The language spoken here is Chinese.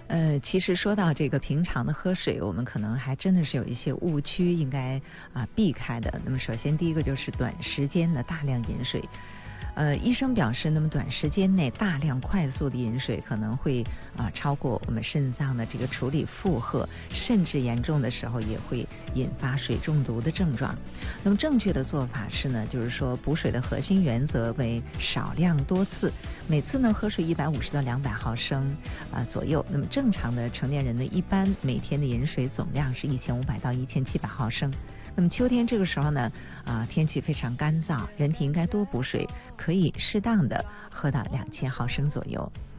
其实说到这个平常的喝水，我们可能还真的是有一些误区应该避开的。那么首先第一个就是短时间的大量饮水。医生表示，那么短时间内大量快速的饮水可能会超过我们肾脏的这个处理负荷，甚至严重的时候也会引发水中毒的症状。那么正确的做法是呢，就是说补水的核心原则为少量多次，每次呢喝水150到200毫升左右。那么正常的成年人呢，一般每天的饮水总量是1500到1700毫升。那么秋天这个时候呢，天气非常干燥，人体应该多补水，可以适当的喝到2000毫升左右。